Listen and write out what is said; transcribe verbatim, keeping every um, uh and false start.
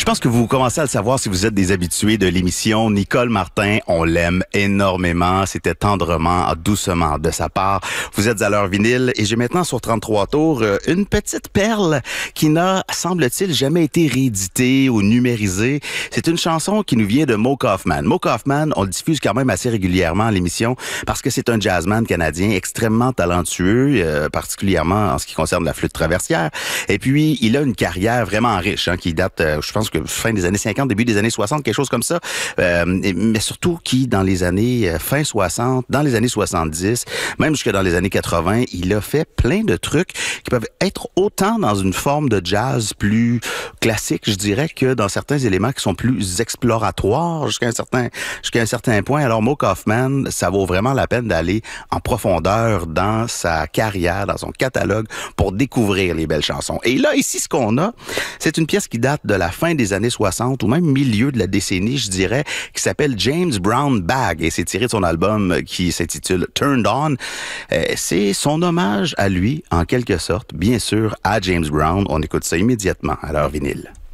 pense que vous commencez à le savoir si vous êtes des habitués de l'émission. Nicole Martin, on l'aime énormément. C'était tendrement, doucement de sa part. Vous êtes à l'heure vinyle et j'ai maintenant sur trente-trois tours une petite perle qui n'a, semble-t-il, jamais été rééditée ou numérisée. C'est une chanson qui nous vient de Mo Kaufman. Mo Kaufman, on le diffuse quand même assez régulièrement à l'émission parce que c'est un jazzman canadien extrêmement talentueux, euh, particulièrement en ce qui concerne la flûte traversière. Et puis, il a une carrière vraiment riche, hein, qui date, euh, je pense que fin des années cinquante, début des années soixante, quelque chose comme ça. Euh, mais surtout qui, dans les années euh, fin soixante, dans les années soixante-dix, même jusque dans les années quatre-vingts, il a fait plein de trucs qui peuvent être autant dans une forme de jazz plus classique, je dirais, que dans certains éléments qui sont plus exploratoires jusqu'à un certain, jusqu'à un certain point. Alors, Mo Kaufman, ça vaut vraiment la peine d'aller en profondeur dans sa carrière, dans son catalogue, pour découvrir les belles chansons. Et là, ici, ce qu'on a, c'est une pièce qui date de la fin des années soixante, ou même milieu de la décennie, je dirais, qui s'appelle James Brown Bag, et c'est tiré de son album qui s'intitule Turned On. Euh, c'est son hommage à lui, en quelque sorte, bien sûr, à James Brown. On écoute ça immédiatement à l'heure vinyle.